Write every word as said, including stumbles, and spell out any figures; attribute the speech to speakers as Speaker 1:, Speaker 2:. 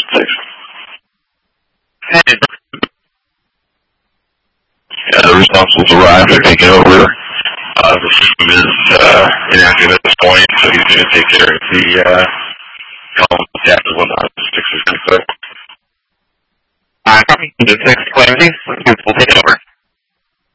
Speaker 1: Six.
Speaker 2: Hey.
Speaker 1: Yeah, the responsibles arrived. They're taking over. Uh, the team is uh, inactive at this point, so he's going to take care of the uh, column after one hundred six is complete.
Speaker 2: Alright, copy. The six clarity. We'll take